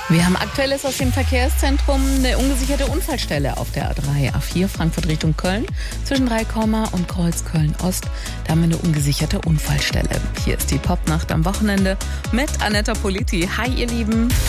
Wir haben Aktuelles aus dem Verkehrszentrum. Eine ungesicherte Unfallstelle auf der A3, A4 Frankfurt Richtung Köln. Zwischen Dreikomma und Kreuz Köln-Ost. Da haben wir eine ungesicherte Unfallstelle. Hier ist die Popnacht am Wochenende mit Anetta Politi. Hi, ihr Lieben.